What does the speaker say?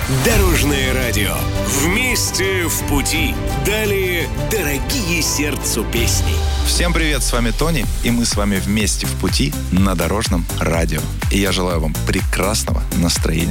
Дорожное радио. Вместе в пути. Далее дорогие сердцу песни. Всем привет, с вами Тони, и мы с вами вместе в пути на Дорожном радио. И я желаю вам прекрасного настроения.